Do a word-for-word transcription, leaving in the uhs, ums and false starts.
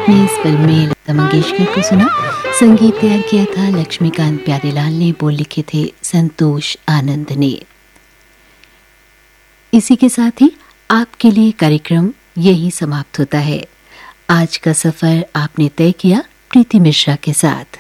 आपने इस फिल्म में लता मंगेशकर को सुना। संगीत तैयार किया था लक्ष्मीकांत प्यारेलाल ने, बोल लिखे थे संतोष आनंद ने। इसी के साथ ही आपके लिए कार्यक्रम यही समाप्त होता है। आज का सफर आपने तय किया प्रीति मिश्रा के साथ।